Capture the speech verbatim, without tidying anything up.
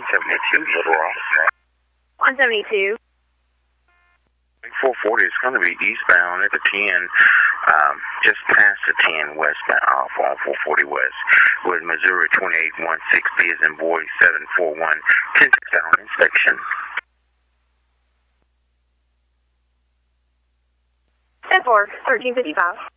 seventy-two, Little Rock. one seventy-two. four forty is going to be eastbound at the ten, um, just past the ten westbound off on four forty west, with Missouri twenty-eight one sixty is in boy seven four one, ten six on inspection. ten four, thirteen fifty-five.